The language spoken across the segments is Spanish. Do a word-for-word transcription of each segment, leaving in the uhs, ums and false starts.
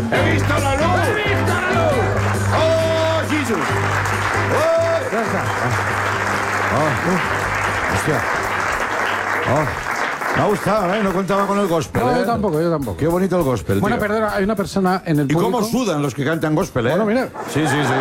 ¡He visto la luz! ¡He visto la luz! ¡Oh, Jesús! ¡Oh! Ya está. ¡Oh! Uh, ¡Hostia! ¡Oh! Me ha gustado, ¿eh? No contaba con el gospel, No, ¿eh? yo tampoco, yo tampoco. Qué bonito el gospel, Bueno, tío. perdona, hay una persona en el ¿Y público... cómo sudan los que cantan gospel, eh? Bueno, mira. Sí, sí, sí, sí,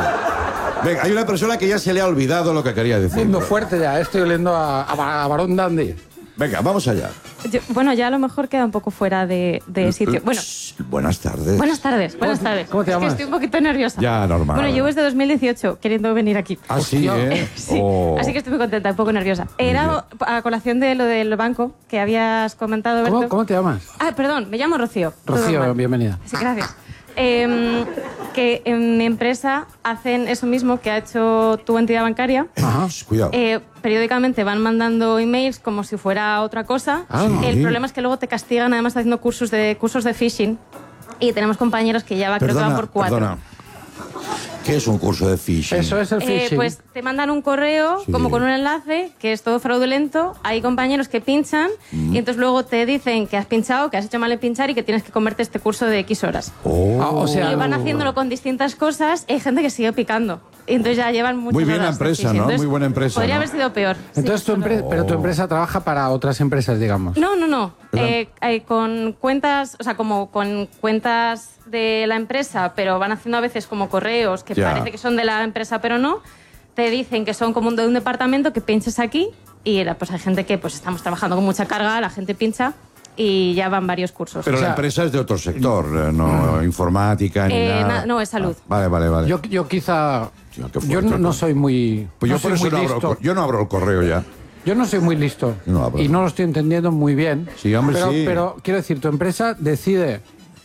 sí. Venga, hay una persona que ya se le ha olvidado lo que quería decir. Oliendo fuerte ya, estoy oliendo a, a, a Barón Dandy. Venga, vamos allá. Yo- bueno, ya a lo mejor queda un poco fuera de, de sitio. Bueno, Shh, buenas tardes. buenas tardes, buenas ¿Cómo te- tardes. cómo te Es llamas? que estoy un poquito nerviosa. Ya, normal. Bueno, llevo desde dos mil dieciocho queriendo venir aquí. Ah, sí, Hostia. ¿eh? Sí, Oh. así que estoy muy contenta, un poco nerviosa. Era a colación de lo del banco que habías comentado, Berto. ¿Cómo, ¿Cómo te llamas? Ah, perdón, me llamo Rocío. Todo Rocío, normal. bienvenida. Sí, gracias. Em, que en mi empresa hacen eso mismo que ha hecho tu entidad bancaria. Ajá. Shh, cuidado. Eh, periódicamente van mandando emails como si fuera otra cosa. Ah, sí. El problema es que luego te castigan además haciendo cursos de cursos de phishing. Y tenemos compañeros que ya va, creo que van por cuatro. perdona. ¿Qué es un curso de phishing? Eso es el Eh, phishing. pues te mandan un correo Sí. como con un enlace que es todo fraudulento. Hay compañeros que pinchan Mm. y entonces luego te dicen que has pinchado, que has hecho mal en pinchar y que tienes que comerte este curso de X horas. Oh. Ah, o sea, Y van haciéndolo con distintas cosas y hay gente que sigue picando. Y entonces ya llevan muchas Muy bien la horas de empresa, phishing. ¿no? Entonces, Muy buena empresa, Podría ¿no? haber sido peor. Entonces Sí, tu solo- empresa, pero tu empresa trabaja para otras empresas, digamos. No, no, no. Eh, eh, con cuentas, o sea, como con cuentas de la empresa, pero van haciendo a veces como correos que Ya. parece que son de la empresa, pero no. Te dicen que son como de un departamento que pinches aquí y era, pues hay gente que pues estamos trabajando con mucha carga, la gente pincha y ya van varios cursos. Pero O sea- la empresa es de otro sector, eh, no informática ni Eh, nada. na- no, es salud. Ah, vale, vale, vale. Yo, yo quizá... Tío, qué Yo fuerte, no, no ¿no? soy muy... pues yo no por soy eso muy no abro, el listo. cor- yo no abro el correo ya. Yo no soy muy listo No, pero- y no lo estoy entendiendo muy bien. Sí, hombre, pero, sí. pero quiero decir, tu empresa decide,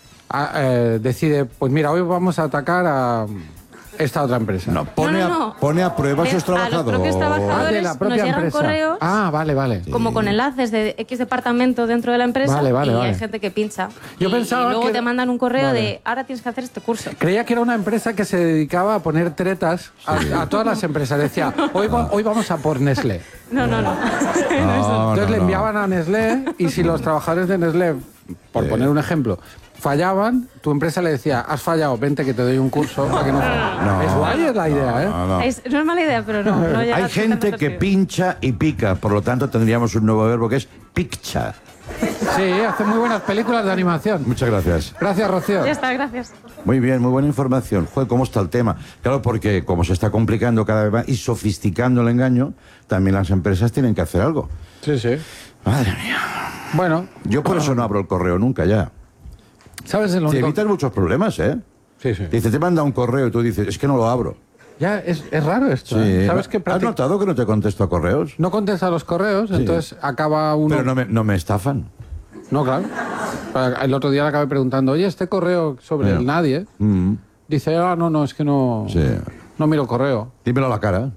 a- eh, decide, pues mira, hoy vamos a atacar a esta otra empresa. No, pone, No, no, A, no. pone a prueba a Eh, sus a los trabajadores. propios Ah, trabajadores. de la propia nos llegan empresa. correos. Ah, vale, vale. Como con enlaces de X departamento dentro de la empresa Vale, vale, y vale. hay gente que pincha. Yo y, pensaba y luego que- te mandan un correo Vale. de ahora tienes que hacer este curso. Creía que era una empresa que se dedicaba a poner tretas a, a todas las empresas. Decía, hoy, va- hoy vamos a por Nestlé. No, no, no. No, Entonces no, le no. enviaban a Nestlé y si los trabajadores de Nestlé, por Sí. poner un ejemplo, fallaban, tu empresa le decía, has fallado, vente que te doy un curso para que no falles. No. Es guay es la idea, ¿eh? No, no. Es, no es mala idea, pero no. no llega Hay a gente tanto que sentido. pincha y pica, por lo tanto tendríamos un nuevo verbo que es piccha. Sí, hace muy buenas películas de animación. Muchas gracias. Gracias, Rocío. Ya está, gracias. Muy bien, muy buena información. Joder, ¿cómo está el tema? Claro, porque como se está complicando cada vez más y sofisticando el engaño, también las empresas tienen que hacer algo. Sí, sí. Madre mía. Bueno, Yo por eso no abro el correo nunca ya. ¿sabes el Te único? evitas muchos problemas, ¿eh? Sí, sí. Dice, te manda un correo y tú dices, es que no lo abro. Ya, es, es raro esto. Sí. ¿eh? ¿Sabes qué? ¿Has Practic- notado que no te contesto a correos? No contesta los correos, entonces acaba uno... Pero no me, no me estafan. No, claro. El otro día le acabé preguntando, oye, este correo sobre Ya. el nadie. Mm, Dice, ah, no, no, es que no, sí. no miro correo. Dímelo a la cara.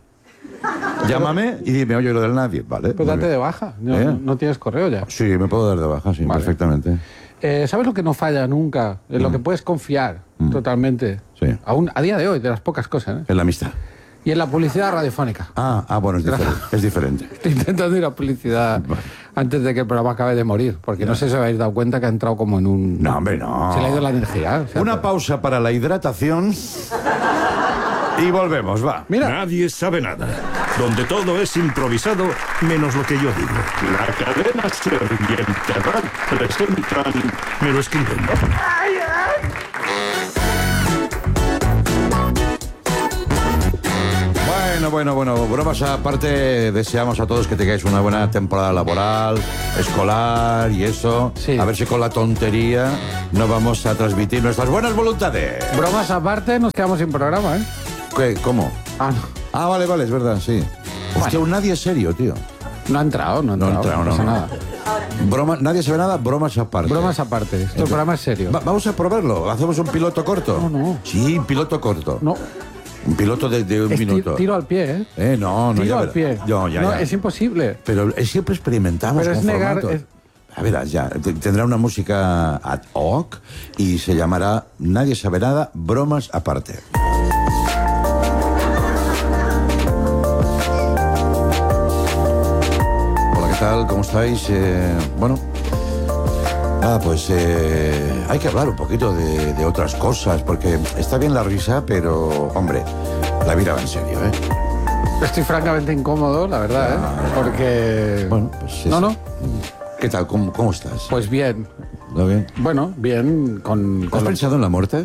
Llámame y dime, oye, lo del nadie, ¿vale? Pues Muy date bien. de baja. No, ¿Eh? no- no tienes correo ya. Sí, me puedo dar de baja, sí, Vale. perfectamente. Eh, ¿Sabes lo que no falla nunca? En lo que puedes confiar totalmente. Sí. Aún a día de hoy, de las pocas cosas. ¿eh? Es la amistad. Y en la publicidad radiofónica. Ah, ah bueno, es diferente. Es diferente. Estoy intentando ir a publicidad antes de que el programa acabe de morir. Porque no sé si os habéis dado cuenta que ha entrado como en un... No, hombre, no. Se le ha ido la energía. o sea, Una pero- pausa para la hidratación y volvemos, va. Mira, Nadie sabe nada. Donde todo es improvisado, menos lo que yo digo. La cadena Ser y el Terrat presentan... Me lo escriben. Bueno, bueno, bueno, bromas aparte, deseamos a todos que tengáis una buena temporada laboral, escolar y eso. Sí. A ver si con la tontería no vamos a transmitir nuestras buenas voluntades. bromas aparte, nos quedamos sin programa, ¿eh? ¿Qué? ¿Cómo? Ah, no. Ah, vale, vale, es verdad, sí. Hostia, un nadie es serio, tío. No ha entrado, no ha No entrado. ha entrado, no, pasa no. nada. Broma, nadie sabe nada, bromas aparte. Bromas aparte. Esto el programa es serio. Va- vamos a probarlo. ¿Hacemos un piloto corto? No, no. Sí, un piloto corto. No, Un piloto de, de un es ti- minuto. tiro al pie, ¿eh? Eh, no, no, Tiro ya al verás. pie. No, ya, No, ya. es imposible. Pero es- siempre experimentamos Pero con es negar- formatos. es- A verás, ya. T- Tendrá una música ad hoc y se llamará Nadie sabe nada, bromas aparte. Hola, ¿qué tal? ¿Cómo estáis? Eh, bueno, Ah, pues eh, hay que hablar un poquito de, de otras cosas, porque está bien la risa, pero, hombre, la vida va en serio, ¿eh? Estoy francamente incómodo, la verdad, ¿eh? Porque... Bueno, pues sí, No, sí. no. ¿Qué tal? ¿Cómo, cómo estás? Pues bien. ¿Todo bien? Bueno, bien, con... ¿Has con lo- pensado en la muerte?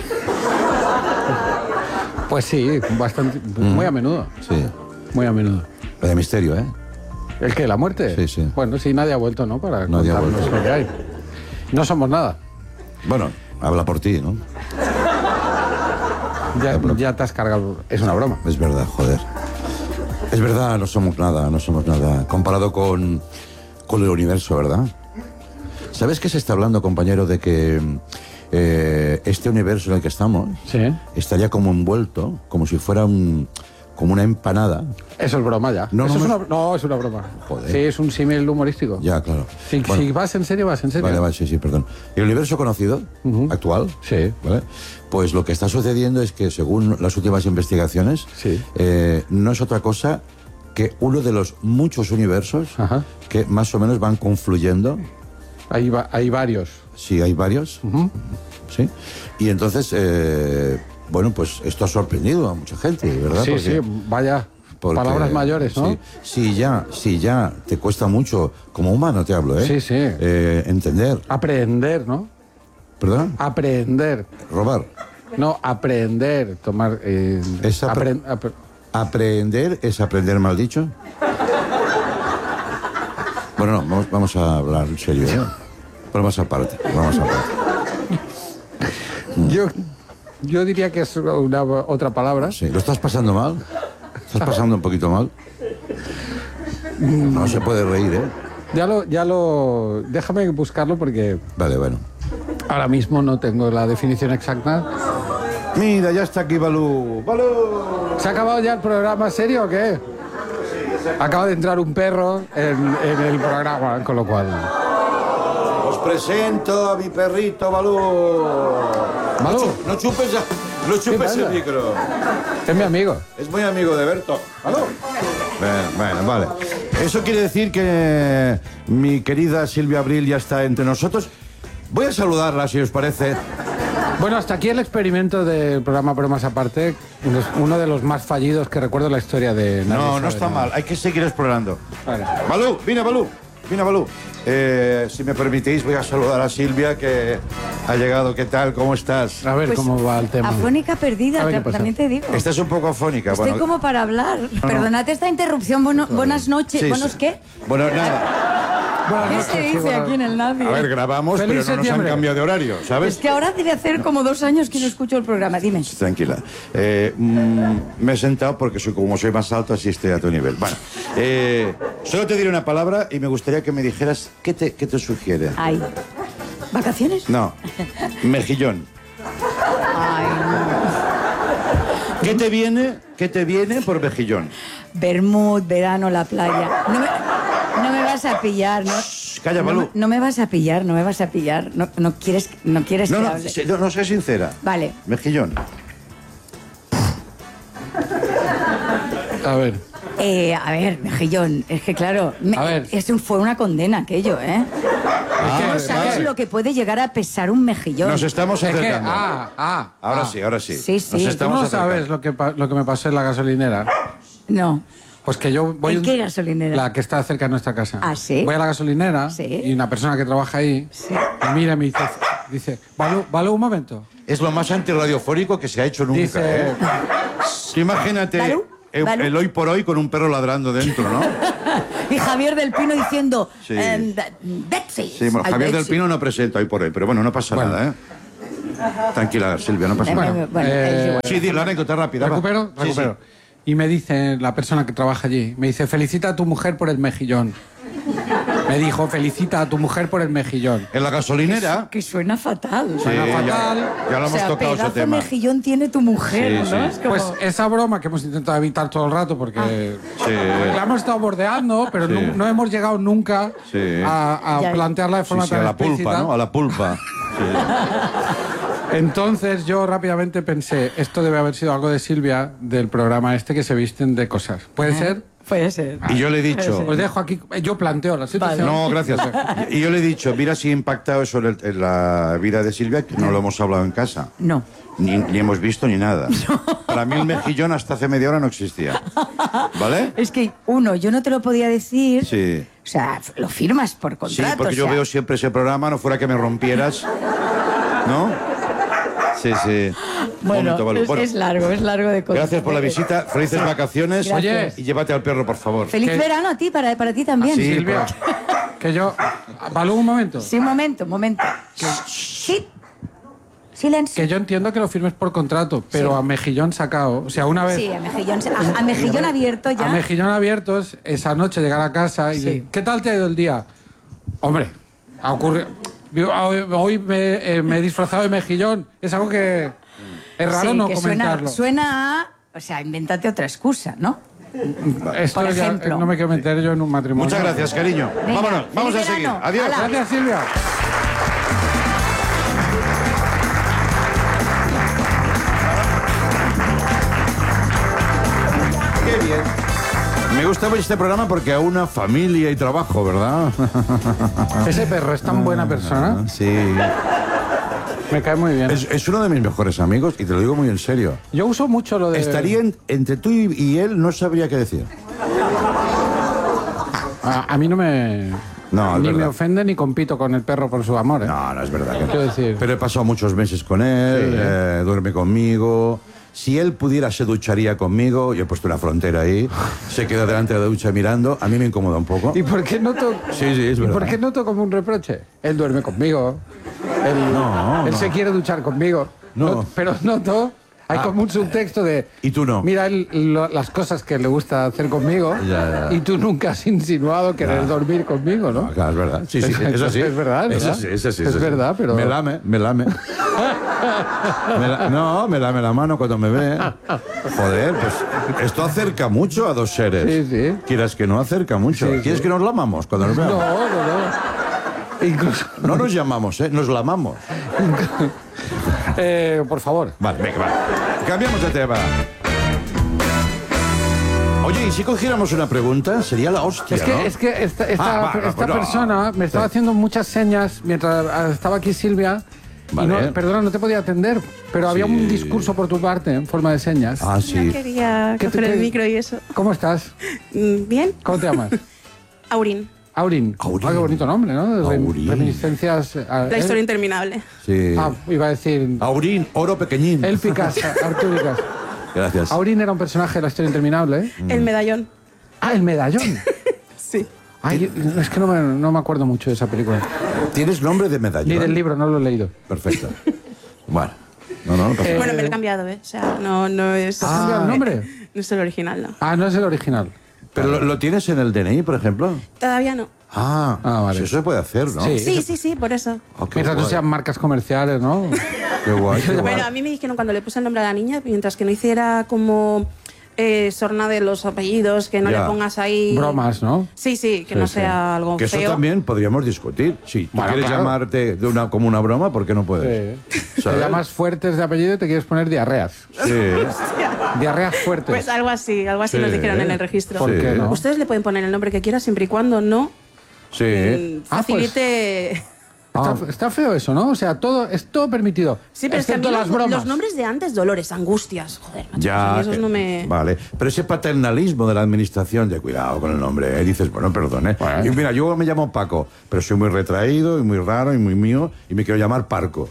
Pues sí, bastante... Muy a menudo. Sí. Muy a menudo. La de misterio, ¿eh? ¿El qué? ¿La muerte? Sí, sí. Bueno, sí, nadie ha vuelto, ¿no? Para Nadie ha contarnos vuelto. lo que hay. No somos nada. Bueno, habla por ti, ¿no? Ya, ya te has cargado... Es una broma. Es verdad, joder. Es verdad, no somos nada, no somos nada. Comparado con, con el universo, ¿verdad? ¿Sabes qué se está hablando, compañero, de que eh, este universo en el que estamos Sí. estaría como envuelto, como si fuera un, como una empanada? Eso es broma ya. No, Eso no es me- una... no, es una broma. Joder. Sí, es un símil humorístico. Ya, claro. Si, Bueno, si vas en serio, vas en serio. Vale, vale, sí, sí, perdón. El universo conocido, actual, Sí. ¿vale? Pues lo que está sucediendo es que, según las últimas investigaciones, Sí. eh, no es otra cosa que uno de los muchos universos Ajá. que más o menos van confluyendo. Hay, va- hay varios. Sí, hay varios. Sí. Y entonces, eh, bueno, pues esto ha sorprendido a mucha gente, ¿verdad? Sí, Porque- sí, vaya porque- palabras mayores, ¿no? Sí, sí, ya, sí, ya te cuesta mucho, como humano te hablo, ¿eh? Sí, sí. Eh, entender. Aprender, ¿no? ¿Perdón? Aprender. Robar. No, aprender. Tomar... Eh, Es apre- apren- apre- Aprender es aprender mal dicho. Bueno, no, vamos, vamos a hablar en serio, ¿eh? Pero más aparte, vamos aparte. Yo, yo diría que es una, otra palabra. Sí, ¿lo estás pasando mal? ¿Estás pasando un poquito mal? No se puede reír, ¿eh? Ya lo, ya lo... Déjame buscarlo porque Vale, bueno. ahora mismo no tengo la definición exacta. Mira, ya está aquí Balú. ¡Balú! ¿Se ha acabado ya el programa serio o qué? Acaba de entrar un perro en, en el programa, con lo cual... Os presento a mi perrito Balú. Balú. No, chu- no chupes ya. No chupes pasa? el micro. Es mi amigo. Es muy amigo de Berto. ¿Balú? Bueno, bueno, vale. Eso quiere decir que mi querida Silvia Abril ya está entre nosotros. Voy a saludarla, si os parece. Bueno, hasta aquí el experimento del programa Bromas Aparte, uno- uno de los más fallidos que recuerdo en la historia de... Nadie No, sabe no está nada. mal. Hay que seguir explorando. Vale. Balú, vine Balú. Vine Balú. Eh, si me permitís, voy a saludar a Silvia, que ha llegado. ¿Qué tal? ¿Cómo estás? A ver Pues, cómo va el tema. Afónica perdida, A ver qué ta- pasa. también te digo. Estás un poco afónica. Estoy bueno. como para hablar. Perdonad esta interrupción. Bueno, buenas noches. Sí, ¿Buenos sí. qué? Bueno, nada. Buenas ¿Qué noches, se sí, dice bueno. aquí en el nadie? A ver, grabamos, Feliz pero no nos han septiembre. cambiado de horario, ¿sabes? Es que ahora debe hacer como dos años que no escucho el programa. Dime. Tranquila. Eh, mm, me he sentado porque soy, como soy más alto, así estoy a tu nivel. Bueno, eh, solo te diré una palabra y me gustaría que me dijeras qué te, qué te sugiere. Ay. ¿Vacaciones? No, mejillón. Ay, ¿Qué te viene, qué te viene por mejillón? Bermud, verano, la playa. No me, no me vas a pillar, ¿no? Calla, no, Balú. me- no me vas a pillar, no me vas a pillar. No, no quieres, no quieres No, que no, hable. sé- no, no, sé sincera. Vale. Mejillón. A ver. Eh, a ver, Mejillón, es que claro, me- A ver. es un- fue una condena aquello, ¿eh? Ah, no sabes vale. lo que puede llegar a pesar un mejillón. Nos estamos Es que... acercando. Ah, ah. Ahora ah. sí, ahora sí. Sí, sí. Nos Tú ¿Tú estamos no acercando. sabes lo que, pa- lo que me pasó en la gasolinera? No. Pues que yo voy... ¿En un- qué gasolinera? La que está cerca de nuestra casa. ¿Ah, sí? Voy a la gasolinera Sí. y una persona que trabaja ahí Sí. me mira y me dice, dice Balú, Balú, un momento. Es lo más antirradiofónico que se ha hecho nunca. Dice, ¿eh? Imagínate ¿Balú? el, ¿Balú? el hoy por hoy con un perro ladrando dentro, ¿no? Y Javier del Pino diciendo, Sí. em, da- Betsy. Sí, bueno, Ay, Javier del Betsy. Pino no presenta hoy por hoy, pero bueno, no pasa Bueno. nada, ¿eh? Tranquila, Silvia, no pasa Bueno, nada. bueno, eh, es igual. Sí, di la anécdota rápida. va. ¿recupero? Sí, Recupero. sí. Y me dice la persona que trabaja allí, me dice, felicita a tu mujer por el mejillón. Me dijo, felicita a tu mujer por el mejillón. En la gasolinera. Que suena fatal. Sí, Suena ya, fatal. ya lo o hemos sea, tocado ese pedazo tema. mejillón tiene tu mujer, Sí, ¿no? sí. Es como... Pues esa broma que hemos intentado evitar todo el rato porque Sí. la hemos estado bordeando, pero Sí. no, no hemos llegado nunca Sí. a, a Ya. plantearla de Sí, forma sí, a tan la pulpa, explícita. ¿no? A la pulpa. Sí. Entonces yo rápidamente pensé, esto debe haber sido algo de Silvia del programa este que se visten de cosas. ¿Puede ser? Puede ser. Y yo le he dicho... Os dejo aquí, yo planteo la situación. No, gracias. Y yo le he dicho, mira si ha impactado eso en, el- en la vida de Silvia, que no lo hemos hablado en casa. No. Ni, ni hemos visto ni nada. Para mí el mejillón hasta hace media hora no existía. ¿Vale? Es que, uno, yo no te lo podía decir. Sí. O sea, lo firmas por Sí, contrato. porque o yo sea. veo siempre ese programa, no fuera que me rompieras. ¿No? Sí, sí. Bueno, Momento, vale. es, Bueno, es largo, es largo de cosas. gracias por la visita, felices vacaciones. Gracias. Y llévate al perro, por favor. Feliz ¿Qué? verano a ti, para, para ti también. Sí, Silvia, que yo... ¿Balú un momento? Sí, un momento, un momento. Sí. Silencio. Que yo entiendo que lo firmes por contrato, pero Sí. a mejillón sacado. O sea, una vez... Sí, a mejillón, a, a mejillón abierto ya. A mejillón abiertos, esa noche llegar a casa y Sí. decir, ¿qué tal te ha ido el día? Hombre, ha ocurrido... yo Hoy, hoy me, eh, me he disfrazado de mejillón. Es algo que es raro Sí, no que comentarlo. Suena, suena a... O sea, invéntate otra excusa, ¿no? Esto por ya, ejemplo. eh, no me quiero meter yo en un matrimonio. Muchas gracias, cariño. Venga, Vámonos, vamos a feliz seguir. verano. Adiós. Hala. Gracias, Silvia. Qué bien. Me gusta mucho este programa porque a una familia y trabajo, ¿verdad? Ese perro es tan buena persona. Sí. Me cae muy bien. Es, es uno de mis mejores amigos y te lo digo muy en serio. Yo uso mucho lo de... Estaría en- entre tú y, y él, no sabría qué decir. A, a mí no me... No, es ni me verdad. ofende ni compito con el perro por su amor, ¿eh? No, no es verdad. Que no. Quiero decir... Pero he pasado muchos meses con él, Sí. eh, duerme conmigo. Si él pudiera, se ducharía conmigo. Yo he puesto una frontera ahí. Se queda delante de la ducha mirando. A mí me incomoda un poco. ¿Y por qué noto, Sí, sí, es ¿y verdad. por qué noto como un reproche? Él duerme conmigo. Él, No, él no. se quiere duchar conmigo. No. Pero noto... Hay Ah. como un subtexto de... Y tú no. Mira él, lo- las cosas que le gusta hacer conmigo Ya, ya. y tú nunca has insinuado querer Ya. dormir conmigo, ¿no? No, claro, es verdad. Sí, sí, Es- es así. es verdad, Es ¿verdad? así, es así. Es así. verdad, pero- Me lame, me lame. Me la- No, me lame la mano cuando me ve. Joder, pues esto acerca mucho a dos seres. Sí, sí. Quieras que no, acerca mucho. Sí, ¿Quieres sí. que nos lamamos cuando nos No, veamos? no, no. Incluso... No nos llamamos, ¿eh? Nos lamamos. Eh, por favor. Vale, venga, vale. Cambiamos de tema. Oye, ¿y si cogiéramos una pregunta? Sería la hostia, Es que, ¿no? es que esta, esta- Ah, va, va, esta pues no. persona me estaba Sí. haciendo muchas señas mientras estaba aquí Silvia. Y Vale. no, perdona, no te podía atender, pero había Sí. un discurso por tu parte en forma de señas. Ah, No sí. quería ¿Qué te coger el crees? micro y eso. ¿Cómo estás? Mm, Bien. ¿Cómo te llamas? Aurin. Aurin. Aurin. Ah, qué bonito nombre, ¿no? De rem- Aurin. Reminiscencias. a- La él- historia interminable. Sí. Ah, iba a decir. Aurín, oro pequeñín. Élficas, artúricas. Gracias. Aurin era un personaje de la historia interminable. ¿eh? El medallón. Ah, el medallón. Sí. Ay, es que no me, no me acuerdo mucho de esa película. ¿Tienes nombre de medallón? Ni del libro, no lo he leído. Perfecto. Bueno. No, no, no pasa Eh, nada. Bueno, me lo he cambiado, ¿eh? O sea, no, no es... ¿Has cambiado el nombre? No es el original, no. Ah, no es el original. ¿Pero lo, lo tienes en el D N I, por ejemplo? Todavía no. Ah, Ah, vale. si eso se puede hacer, ¿no? Sí. Sí, sí, sí, por eso. Oh, qué Mientras no guay. sean marcas comerciales, ¿no? Qué guay, qué guay. Bueno, a mí me dijeron cuando le puse el nombre a la niña, mientras que no hiciera como eh, sorna de los apellidos, que no Ya. le pongas ahí... Bromas, ¿no? Sí, sí, que Sí, no sí. sea algo Que feo. eso también podríamos discutir. Si tú Bueno, quieres claro. llamarte de una, como una broma, ¿por qué no puedes? Te ¿Sabes? llamas fuertes de apellido y te quieres poner diarreas. Sí. Diarreas fuertes. Pues algo así, algo así Sí. nos dijeron en el registro. ¿Por qué no? Ustedes le pueden poner el nombre que quieran siempre y cuando no Sí. mm, Ah, pues. facilite... Está, está feo eso, ¿no? O sea, todo es todo permitido. Sí, pero es que a mí excepto los, las bromas. los nombres de antes, dolores, angustias, joder, macho, Ya, a mí esos que- no me... Vale, pero ese paternalismo de la administración, de cuidado con el nombre, ¿eh? Dices, bueno, perdone. Bueno. Y mira, yo me llamo Paco, pero soy muy retraído y muy raro y muy mío y me quiero llamar Parco.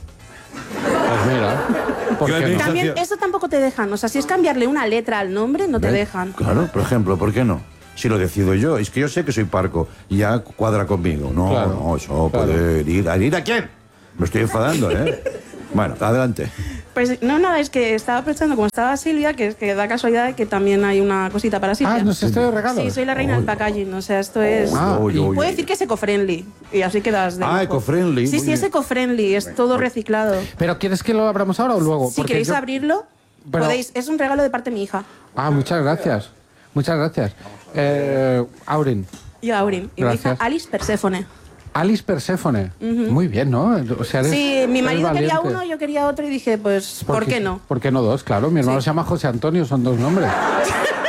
Pues mira. ¿Por Que la qué no? administración- También eso tampoco te dejan, o sea, si es cambiarle una letra al nombre, no te ¿Ves? dejan. Claro, por ejemplo, ¿por qué no? Si lo decido yo, es que yo sé que soy Parco y ya cuadra conmigo. No, Claro, no, eso claro. puede ir. ¿A ir a quién? Me estoy enfadando, ¿eh? Bueno, adelante. Pues no, nada, es que estaba pensando, como estaba Silvia, que, que da casualidad de que también hay una cosita para Silvia. Ah, ¿nos estoy de regalo? Sí, soy la reina del packaging, o sea, esto es... Ah, Uy, y- uy, Puedo uy. decir que es eco-friendly, y así quedas de Ah, lujo. eco-friendly, Sí, muy sí, es bien. eco-friendly, es todo reciclado. ¿Pero quieres que lo abramos ahora o luego? Si Porque queréis yo- abrirlo, Pero- podéis. Es un regalo de parte de mi hija. Ah, muchas gracias. Muchas gracias. Eh, Aurin. Yo, Aurin. Y mi hija, Gracias. Alice Perséfone. Alice Perséfone. Muy bien, ¿no? O sea, eres- Sí, mi eres marido quería valiente. uno, yo quería otro, y dije, pues, ¿por qué no? ¿Por qué no dos? Claro, mi hermano Sí. se llama José Antonio, son dos nombres.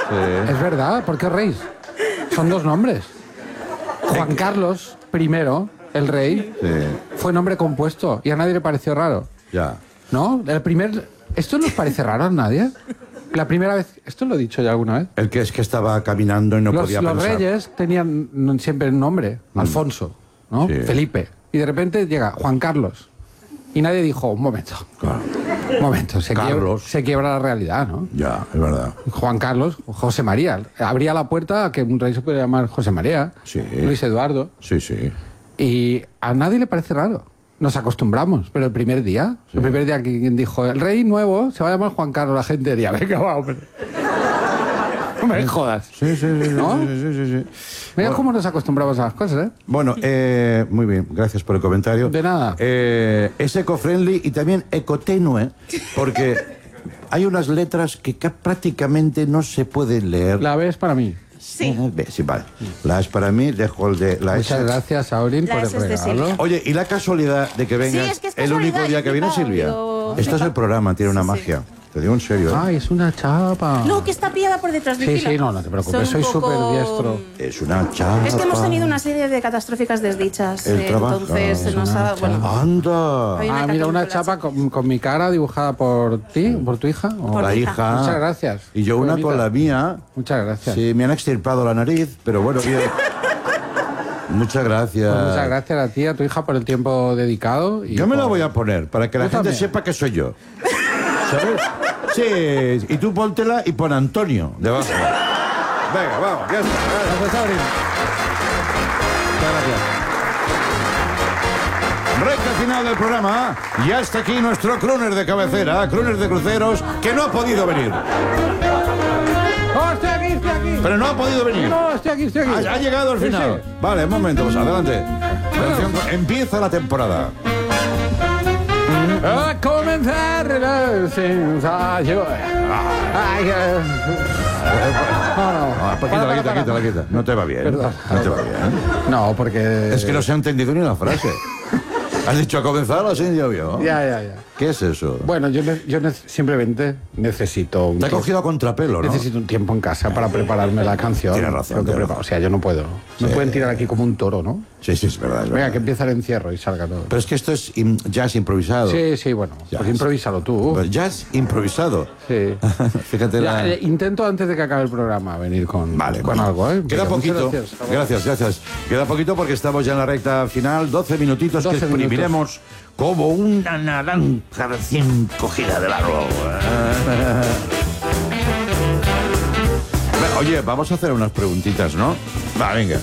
Sí. Es verdad, ¿por qué reís? Son dos nombres. Juan Carlos primero, el rey, Sí. fue nombre compuesto y a nadie le pareció raro. Ya. ¿No? El primer... ¿Esto nos parece raro a nadie? La primera vez... ¿Esto lo he dicho ya alguna vez? El que es que estaba caminando y no Los, podía los pensar. reyes tenían mm, siempre un nombre, Alfonso, ¿no? Sí. Felipe. Y de repente llega Juan Carlos. Y nadie dijo, un momento, Claro. un momento, se, quiebra, Carlos. se quiebra la realidad, ¿no? Ya, es verdad. Juan Carlos, José María. Abría la puerta a que un rey se pudiera llamar José María, Sí. Luis Eduardo. Sí, sí. Y a nadie le parece raro. Nos acostumbramos, pero el primer día, el primer día que quien dijo, el rey nuevo se va a llamar Juan Carlos, la gente diría, venga, va, hombre. No me jodas. Sí, sí, sí. ¿No? sí, sí, sí, sí. Mira cómo nos acostumbramos a las cosas, ¿eh? Bueno, eh, muy bien, gracias por el comentario. De nada. Eh, es eco-friendly y también ecotenue, porque hay unas letras que ca- prácticamente no se pueden leer. La B es para mí. Sí. Ah, ve, sí, vale. La es para mí, dejo el de la Muchas S. gracias, Aurin, La por el S es de regalo. Silvia. Oye, y la casualidad de que vengas Sí, es que es el único casualidad, día yo que viene, flipaba, Silvia. digo, Esto es el programa, tiene una Sí, sí. magia. Te digo en serio, ¿eh? Ay, es una chapa. No, que está pillada por detrás. Sí, vigila. sí, no, no te preocupes, Son soy un poco- súper diestro. Es una chapa. Es que hemos tenido una serie de catastróficas desdichas. El eh, trabajo. entonces Es nos ha... Bueno, ¡Anda! Hay una Ah, mira, una católica chapa con, con mi cara dibujada por ti, por tu hija. Oh, Por La mi hija. hija. Muchas gracias. Y yo Qué una bonita. con la mía. Muchas gracias. Sí, me han extirpado la nariz, pero bueno, bien. Muchas gracias. Pues muchas gracias a ti, a tu hija, por el tiempo dedicado. Y Yo me la por- voy a poner para que la Yo gente también. sepa que soy yo. ¿Sabes? Sí, y tú póntela y pon Antonio debajo. Venga, vamos, ya está. Gracias, Aurin. Muchas gracias. Recta final del programa. Y hasta aquí nuestro crooner de cabecera, crooner de cruceros, que no ha podido venir. ¡Oh, estoy aquí, estoy aquí! Pero no ha podido venir. No, estoy aquí, estoy aquí. Ha, ha llegado al Sí, final. sí. Vale, un momento, pues adelante. Atención, empieza la temporada. A comenzar la sensación. Ay, eh. No, no. Ah, pues quítala, Para, quita, para, quita, para. quita. No te va bien. Perdón. No te va bien. No, porque... Es que no se ha entendido ni la frase. Has dicho a comenzar así, yo vio. Ya, ya, ya. ¿Qué es eso? Bueno, yo, ne- yo ne- simplemente necesito un Te ha tiempo- cogido a contrapelo, ¿no? Necesito un tiempo en casa para prepararme la canción. Tienes razón, Tengo que tienes preparar- O sea, yo no puedo. Me Sí. pueden tirar aquí como un toro, ¿no? Sí, sí, es verdad. Es Venga, verdad. que empieza el encierro y salga todo. Pero es que esto es im- jazz improvisado. Sí, sí, bueno. Ya. Pues improvísalo tú. Pero jazz improvisado. Sí. Fíjate Ya, la... eh, intento antes de que acabe el programa venir con, Vale, con bueno. algo, ¿eh? Queda Venga, muchas poquito. Gracias. Gracias, gracias. Queda poquito porque estamos ya en la recta final. doce minutitos que doce minutos. exprimiremos como una naranja recién cogida del árbol. Bueno, oye, vamos a hacer unas preguntitas, ¿no? Va, venga.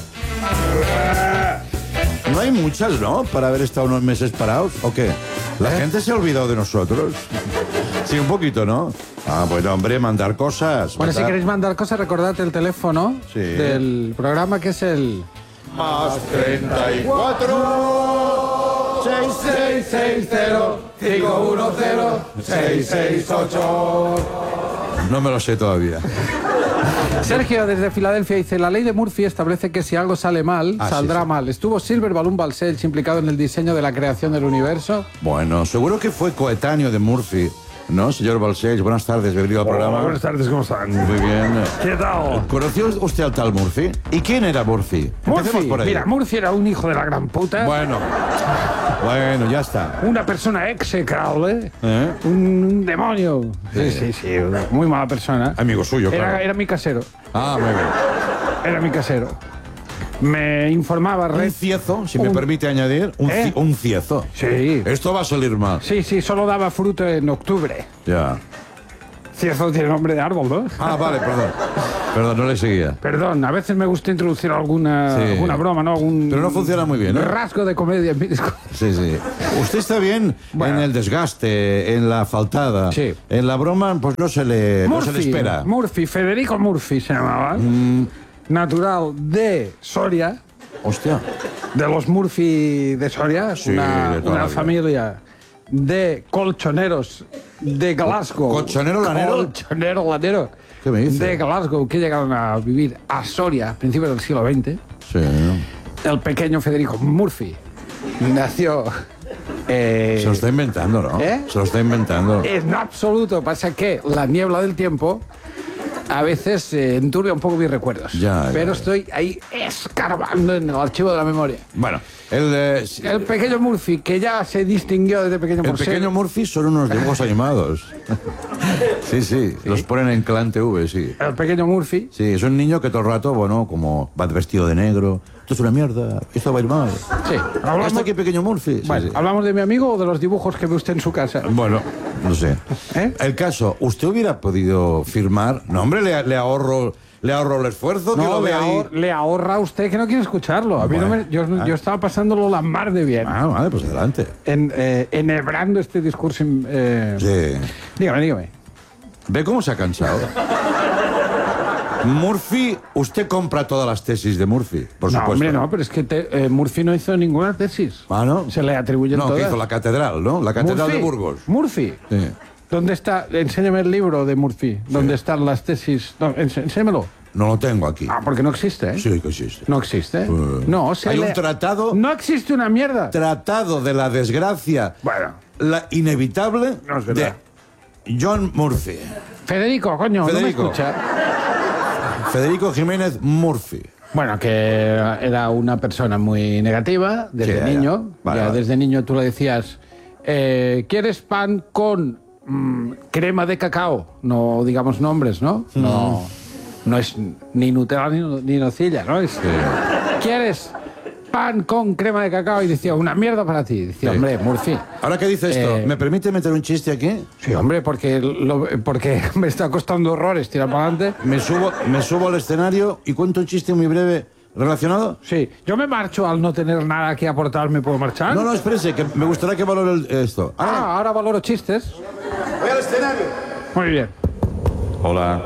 No hay muchas, ¿no? Para haber estado unos meses parados, ¿o qué? ¿La gente se ha olvidado de nosotros? Sí, un poquito, ¿no? Ah, bueno, hombre, mandar cosas. Bueno, si mandar- queréis mandar cosas, recordad el teléfono Sí. del programa, que es el... Más treinta y cuatro seis seis seis cero cinco uno cero seis seis ocho. No me lo sé todavía. Sergio, desde Filadelfia, dice: la ley de Murphy establece que si algo sale mal, Ah, saldrá sí, sí. mal. ¿Estuvo Silver Balloon Balcells implicado en el diseño de la creación del universo? Bueno, seguro que fue coetáneo de Murphy, ¿no, señor Balcells? Buenas tardes, bienvenido al programa. Buenas tardes, ¿cómo están? Muy bien. ¿Qué tal? ¿Conoció usted al tal Murphy? ¿Y quién era Murphy? Empecemos Murphy, por ahí. mira, Murphy era un hijo de la gran puta, Bueno, bueno, ya está. una persona execrable, ¿Eh? un demonio. Sí, sí, sí, una muy mala persona. Amigo suyo, Era, claro. era mi casero, Ah, muy bien. era mi casero. Me informaba Un red. ciezo, si me Un- permite añadir, un, ¿Eh? ci- un ciezo. Sí, Esto va a salir mal. sí, sí, solo daba fruto en octubre. Ya. Ciezo tiene nombre de árbol, ¿no? Ah, vale, perdón. Perdón, no le seguía. Perdón, a veces me gusta introducir alguna, Sí. alguna broma, ¿no? Algún Pero no funciona muy bien, ¿no? rasgo de comedia en mi discurso. Sí, sí. Usted está bien Bueno. en el desgaste, en la faltada. Sí. En la broma, pues no se le, no se le Murphy, espera. Murphy, Federico Murphy se llamaba. Natural de Soria, Hostia. de los Murphy de Soria, Sí, una, de toda una la vida. familia de colchoneros de Glasgow. ¿Colchonero lanero? Colchonero lanero. ¿Qué me dice? De Glasgow, que llegaron a vivir a Soria a principios del siglo veinte. Sí. El pequeño Federico Murphy nació... eh, Se lo está inventando, ¿no? ¿Eh? Se lo está inventando. En absoluto. Pasa que la niebla del tiempo a veces eh, enturbia un poco mis recuerdos. Ya, pero ya. estoy ahí escarbando en el archivo de la memoria. Bueno, el, eh, El pequeño Murphy, que ya se distinguió desde pequeño el por ser- pequeño Murphy son unos dibujos animados. Sí, sí, los ponen en Clan T V, sí. El pequeño Murphy. Sí, es un niño que todo el rato, bueno, como va vestido de negro. Esto es una mierda, esto va a ir mal. Sí. Hablamos, ¿Hasta aquí pequeño Murphy? Sí, bueno, sí. ¿hablamos de mi amigo o de los dibujos que ve usted en su casa? Bueno, no sé. ¿Eh? El caso, ¿usted hubiera podido firmar? No, hombre, le, le ahorro le ahorro el esfuerzo que No, lo le, ve ahí. ahor- le ahorra a usted que no quiere escucharlo. A mí no Bueno. me- yo, yo estaba pasándolo la mar de bien. Ah, vale, pues adelante. En, eh, enhebrando este discurso. eh, Sí. Dígame, dígame. ¿Ve cómo se ha cansado? Murphy, usted compra todas las tesis de Murphy, por No, supuesto. hombre, no, pero es que te- eh, Murphy no hizo ninguna tesis. Ah, ¿no? Se le atribuyen No, que todas. hizo la catedral, ¿no? La catedral Murphy, de Burgos. Murphy. Sí. ¿Dónde está? Enséñame el libro de Murphy. ¿Dónde están las tesis? No, ens- enséñamelo. No lo tengo aquí. Ah, porque no existe, ¿eh? Sí que existe. No existe. Eh, no, se hay le- un tratado- No existe una mierda. Tratado de la desgracia, Bueno. la inevitable No es de verdad. John Murphy. Federico, coño, Federico. no me escucha. Federico Jiménez Murphy. Bueno, que era una persona muy negativa desde Sí, ya, ya. niño. Vale, Ya vale. desde niño tú le decías, eh, ¿quieres pan con mm, crema de cacao? No digamos nombres, ¿no? No, no es ni Nutella ni, ni nocilla, ¿no? Es, ¿quieres pan con crema de cacao? Y decía, una mierda para ti. Decía, Sí. hombre, Murphy. Ahora que dice esto, Eh, ¿me permite meter un chiste aquí? Sí, hombre, porque, lo- porque me está costando horrores tirar para adelante. Me subo, me subo al escenario y cuento un chiste muy breve relacionado. Sí, yo me marcho al no tener nada que aportar, ¿me puedo marchar? No, no, espérese, que me gustaría que valore el- esto. Ah, ahora valoro chistes. Voy al escenario. Muy bien. Hola.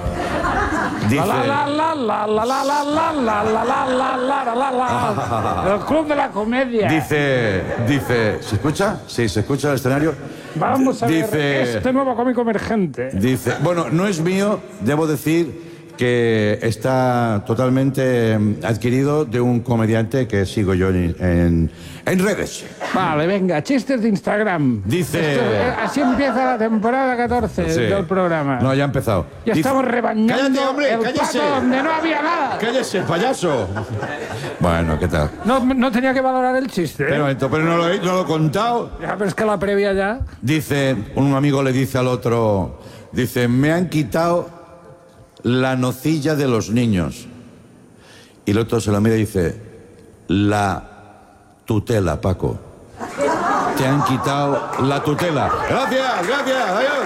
Dice, La la la la la la la la la la la la la la la la. El club de la comedia. dice, dice, ¿se escucha? Sí, se escucha el escenario. Vamos a ver Dice- este nuevo cómico emergente. Dice, bueno, no es mío, debo decir que está totalmente em, adquirido de un comediante que sigo yo en, en, en redes. Vale, venga, chistes de Instagram. Dice- Esto, eh, así empieza la temporada catorce Sí. del programa. No, ya ha empezado. Ya Dice- estamos rebañando ¡Cállate, hombre! el ¡Cállese! pato donde no había nada. ¡Cállese, payaso! Bueno, ¿qué tal? No, no tenía que valorar el chiste. ¿eh? Pero, un momento, pero no lo, he, no lo he contado. Ya, pero es que la previa ya. Dice, un amigo le dice al otro, dice, me han quitado la nocilla de los niños. Y el otro se lo mira y dice, la tutela, Paco. Te han quitado la tutela. Gracias, gracias, adiós.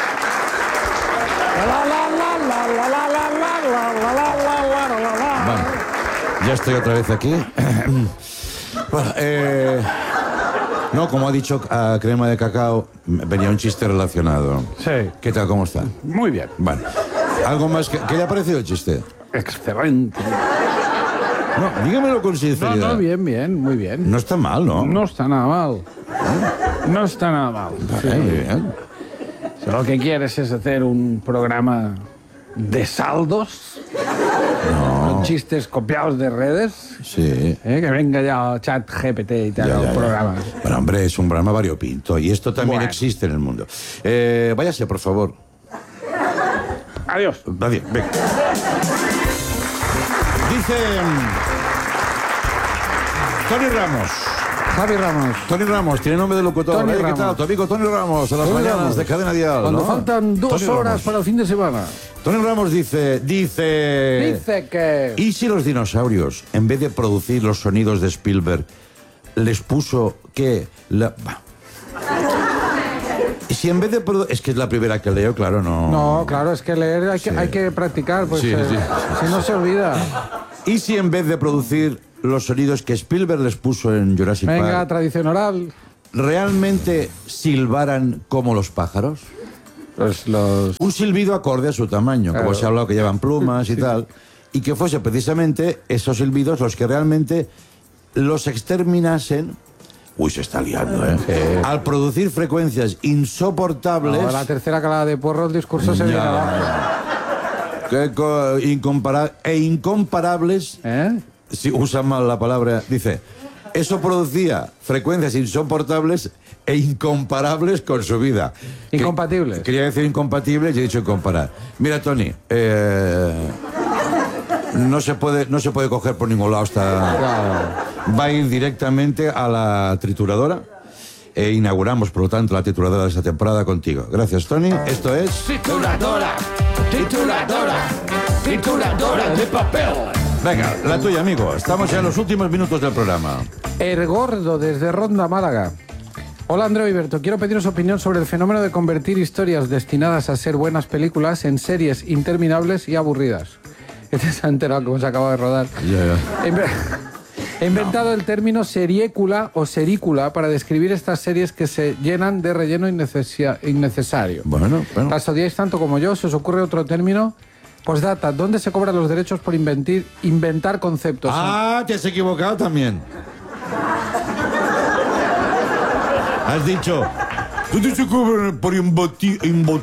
La la la la la la la la la la la la la la. Bueno, ya estoy otra vez aquí. Bueno, eh, no, como ha dicho a Crema de Cacao, venía un chiste relacionado. Sí. ¿Qué tal, cómo está? Muy bien. Bueno, ¿algo más que, ¿qué le ha parecido el chiste? Excelente. No, dígamelo con No, sinceridad. no, bien, bien, muy bien. No está mal, ¿no? No está nada mal. No está nada mal. Vale, muy bien. Si lo que quieres es hacer un programa de saldos, con chistes copiados de redes, Sí. ¿eh? Que venga ya Chat G P T y te Ya, haga ya, un ya. programa. Bueno, hombre, es un programa variopinto y esto también Bueno. existe en el mundo. Eh, váyase, por favor. Adiós. Nadie, venga. Dice mm, Tony Ramos. Javi Ramos. Tony Ramos, tiene nombre de locutor. Tony ¿eh? ¿Qué Ramos. tal? Tu amigo Tony Ramos, a las Tony mañanas Ramos. de Cadena Dial. Cuando ¿no? faltan dos Tony horas Ramos. para el fin de semana. Tony Ramos dice, dice... Dice que... ¿Y si los dinosaurios, en vez de producir los sonidos de Spielberg, les puso que... La... Bah. Y si en vez de... produ- Es que es la primera que leo, claro, no... No, claro, es que leer hay que, Sí. hay que practicar, pues Sí, eh, sí. si no se olvida. ¿Y si en vez de producir los sonidos que Spielberg les puso en Jurassic Venga, Park, tradición oral. realmente silbaran como los pájaros? Pues los... Un silbido acorde a su tamaño, como Claro. se ha hablado que llevan plumas y tal, y que fuese precisamente esos silbidos los que realmente los exterminasen. Uy, se está liando, ¿eh? Sí. Al producir frecuencias insoportables. No, la tercera calada de porro, el discurso se Ya, viene abajo. que co- incompara- e incomparables, ¿Eh? si usan mal la palabra, dice, eso producía frecuencias insoportables e incomparables con su vida. Incompatibles. Que, quería decir incompatibles y he dicho incomparar. Mira, Tony, eh, no se puede, no se puede coger por ningún lado esta... Va a ir directamente a la trituradora e inauguramos, por lo tanto, la trituradora de esta temporada contigo. Gracias, Tony. Esto es... Trituradora, trituradora, trituradora de papel. Venga, la tuya, amigo. Estamos ya en los últimos minutos del programa. El Gordo, desde Ronda, Málaga. Hola, Andreu y Berto. Quiero pediros opinión sobre el fenómeno de convertir historias destinadas a ser buenas películas en series interminables y aburridas. Este se ha enterado cómo se acaba de rodar. Ya, ya. He inventado el término seriécula o serícula para describir estas series que se llenan de relleno innecesia- innecesario. Bueno, bueno. ¿Las odiáis tanto como yo? ¿Se os ocurre otro término? Postdata, ¿dónde se cobran los derechos por inventir, inventar conceptos? Ah, te has equivocado también. Has dicho... ¿Dónde se cobran por inventar?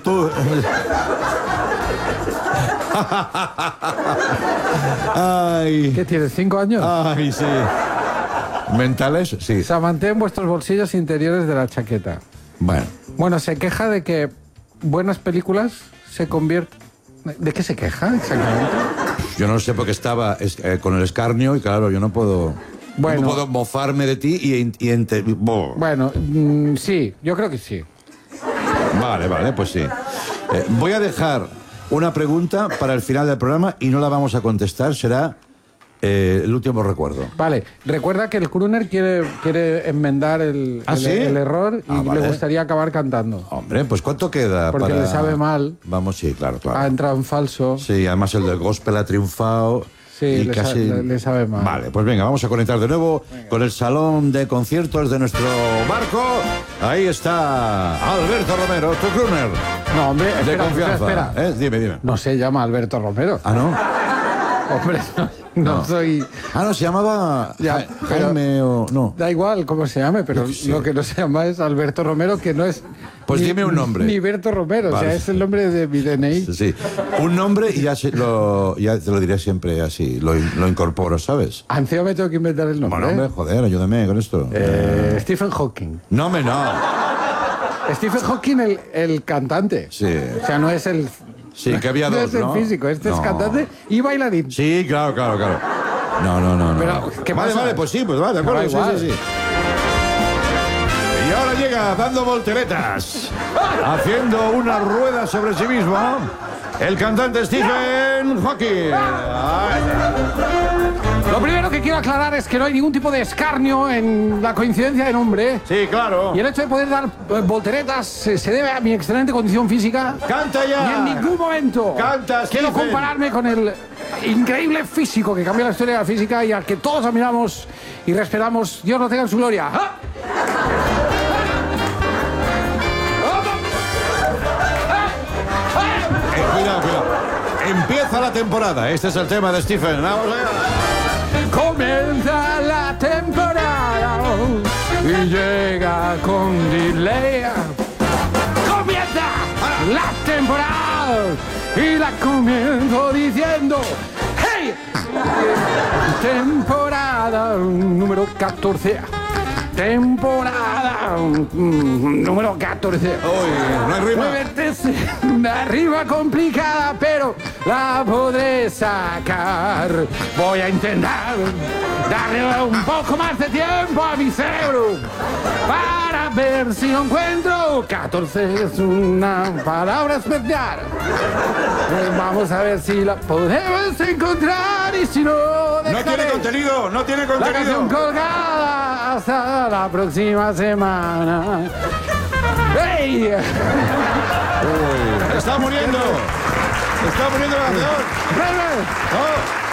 Ay. ¿Qué tienes, cinco años? Ay, sí. ¿Mentales? Sí. O sea, mantén vuestros bolsillos interiores de la chaqueta. Bueno. Bueno, se queja de que buenas películas se convierten... ¿De qué se queja exactamente? Yo no sé porque estaba es- eh, con el escarnio y claro, yo no puedo... Bueno. No puedo mofarme de ti y... y ente- bo. Bueno, mm, sí, yo creo que sí. Vale, vale, pues sí. Eh, voy a dejar una pregunta para el final del programa y no la vamos a contestar, será eh, el último recuerdo. Vale, recuerda que el crooner quiere, quiere enmendar el, ¿Ah, el- sí? el error y Ah, vale. le gustaría acabar cantando. Hombre, pues ¿cuánto queda? Porque para- le sabe mal. Vamos, sí, claro, claro. Ha entrado en falso. Sí, además el del gospel ha triunfado. Sí, y le sa- casi... le- le sabe mal. Vale, pues venga, vamos a conectar de nuevo con el salón de conciertos de nuestro barco. Ahí está Alberto Romero, tu crooner No, hombre, de espera, confianza. espera, espera. ¿Eh? Dime, dime. No se llama Alberto Romero. Ah, ¿no? Hombre, no, no No. soy... Ah, no, se llamaba Ya, Ja- pero- Jaime o... No. Da igual cómo se llame, pero Yo qué sé. lo que no se llama es Alberto Romero, que no es... Pues ni- dime un nombre. Ni Berto Romero, o Vale. sea, es el nombre de mi D N I. Sí, sí. Un nombre y ya, se- lo, ya te lo diré siempre así, lo, in- lo incorporo, ¿sabes? Encima me tengo que inventar el nombre. Bueno, hombre, joder, ayúdame con esto. Eh, Stephen Hawking. No, me no. Stephen Hawking, el, el cantante. Sí. O sea, no es el... Sí, que había no dos, es el ¿no? físico, este es No. cantante y bailarín. Sí, claro, claro, claro. No, no, no, no. Pero, ¿qué vale, pasa? vale, pues sí, pues vale, de acuerdo, Da sí, igual. sí, sí. Y ahora llega dando volteretas, haciendo una rueda sobre sí mismo, el cantante Stephen Hawking. Ay. Lo primero que quiero aclarar es que no hay ningún tipo de escarnio en la coincidencia de nombre. Sí, claro. Y el hecho de poder dar eh, volteretas se, se debe a mi excelente condición física. ¡Canta Y ya! en ningún momento Canta, quiero Stephen. compararme con el increíble físico que cambió la historia de la física y al que todos admiramos y respetamos. Dios lo tenga en su gloria. ¡Ah! Eh, cuidado, cuidado. Empieza la temporada. Este es el tema de Stephen. Vamos allá. Comienza la temporada y llega con delay. Comienza la temporada y la comienzo diciendo ¡Hey! Temporada número catorce. Temporada mm, número catorce. Uy, no hay rima. Muévete, una rima complicada, pero la podré sacar. Voy a intentar darle un poco más de tiempo a mi cerebro para ver si lo encuentro. catorce es una palabra especial. Eh, Vamos a ver si la podemos encontrar y si no, No dejaré tiene contenido, no tiene la canción contenido. colgada hasta la próxima semana. ¡Ey! Uy, está muriendo. Está muriendo la canción. Oh.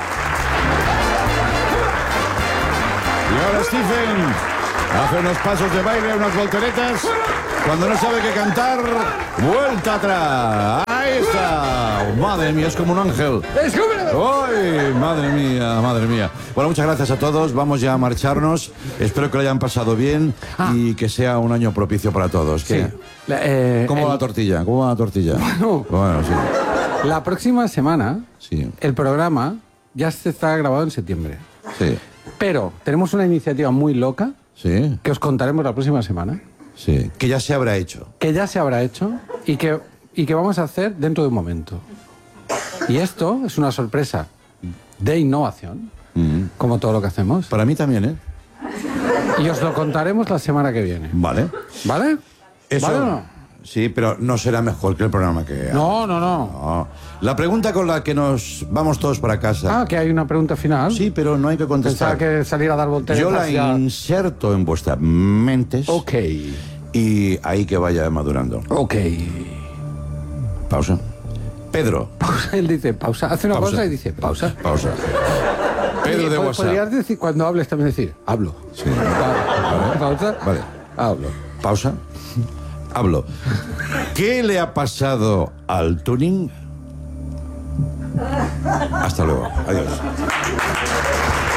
Y ahora Stephen hace unos pasos de baile, unas volteretas. Cuando no sabe qué cantar, vuelta atrás. Ahí está. Oh, madre mía, es como un ángel. ¡Descúbrelo! ¡Ay, madre mía, madre mía! Bueno, muchas gracias a todos. Vamos ya a marcharnos. Espero que lo hayan pasado bien y que sea un año propicio para todos. ¿Qué? Sí. La, eh, ¿Cómo va el- la tortilla? ¿Cómo va la tortilla? Bueno. Bueno, sí. La próxima semana, Sí. el programa ya se está grabado en septiembre. Sí. Pero tenemos una iniciativa muy loca Sí, que os contaremos la próxima semana, sí. Que ya se habrá hecho. que ya se habrá hecho y que, y que vamos a hacer dentro de un momento. Y esto es una sorpresa de innovación, Mm. como todo lo que hacemos. Para mí también, ¿eh? Y os lo contaremos la semana que viene. Vale. ¿Vale? Eso, ¿Vale o no? Sí, pero no será mejor que el programa que... No, no, no. No. La pregunta con la que nos vamos todos para casa... Ah, que hay una pregunta final. Sí, pero no hay que Pensaba contestar. que salir a dar volteretas Yo la ya- inserto en vuestras mentes Ok, y ahí que vaya madurando. ok. Pausa. Pedro. Pausa, él dice pausa. Hace una Pausa. pausa y dice pausa. Pausa. Pedro de Pod- WhatsApp. Podrías decir, cuando hables también decir, hablo. Sí. Vale. Pausa. Vale. Hablo. Pausa. Hablo. ¿Qué le ha pasado al tuning? Hasta luego. Adiós.